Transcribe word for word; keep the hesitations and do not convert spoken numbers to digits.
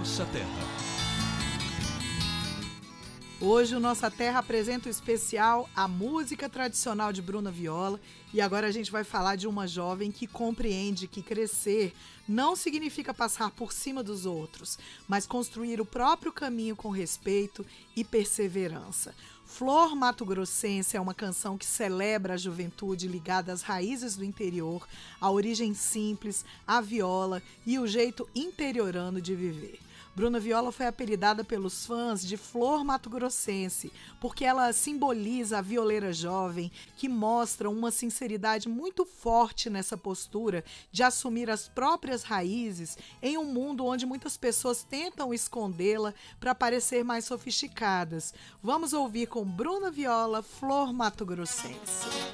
Nossa Terra. Hoje o Nossa Terra apresenta o especial A Música Tradicional de Bruna Viola, e agora a gente vai falar de uma jovem que compreende que crescer não significa passar por cima dos outros, mas construir o próprio caminho com respeito e perseverança. Flor Mato Grossense é uma canção que celebra a juventude ligada às raízes do interior, à origem simples, à viola e o jeito interiorano de viver. Bruna Viola foi apelidada pelos fãs de Flor Mato Grossense, porque ela simboliza a violeira jovem que mostra uma sinceridade muito forte nessa postura de assumir as próprias raízes em um mundo onde muitas pessoas tentam escondê-la para parecer mais sofisticadas. Vamos ouvir com Bruna Viola, Flor Mato Grossense.